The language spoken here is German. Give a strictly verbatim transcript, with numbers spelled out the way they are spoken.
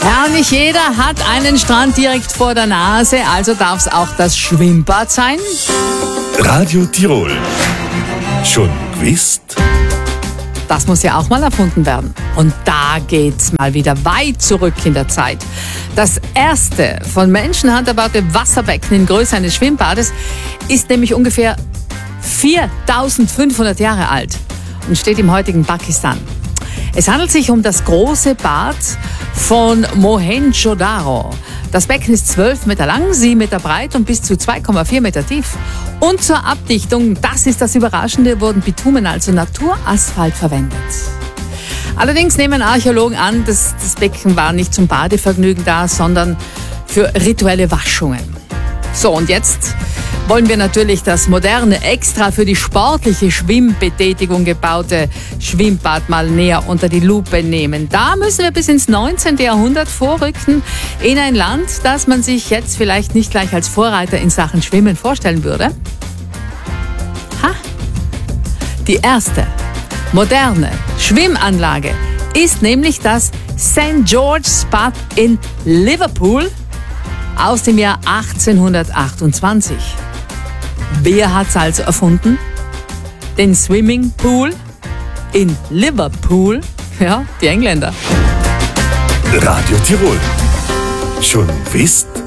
Ja, nicht jeder hat einen Strand direkt vor der Nase, also darf es auch das Schwimmbad sein. Radio Tirol. Schon gewusst? Das muss ja auch mal erfunden werden. Und da geht's mal wieder weit zurück in der Zeit. Das erste von Menschenhand erbaute Wasserbecken in Größe eines Schwimmbades ist nämlich ungefähr viertausendfünfhundert Jahre alt und steht im heutigen Pakistan. Es handelt sich um das große Bad von Mohenjo-Daro. Das Becken ist zwölf Meter lang, sieben Meter breit und bis zu zwei Komma vier Meter tief. Und zur Abdichtung, das ist das Überraschende, wurden Bitumen, also Naturasphalt, verwendet. Allerdings nehmen Archäologen an, dass das Becken war nicht zum Badevergnügen da, sondern für rituelle Waschungen. So, und jetzt wollen wir natürlich das moderne, extra für die sportliche Schwimmbetätigung gebaute Schwimmbad mal näher unter die Lupe nehmen. Da müssen wir bis ins neunzehnten Jahrhundert vorrücken, in ein Land, das man sich jetzt vielleicht nicht gleich als Vorreiter in Sachen Schwimmen vorstellen würde. Ha! Die erste moderne Schwimmanlage ist nämlich das Sankt George's Bad in Liverpool aus dem Jahr achtzehnhundertachtundzwanzig. Wer hat's also erfunden? Den Swimmingpool in Liverpool? Ja, die Engländer. Radio Tirol. Schon gewusst?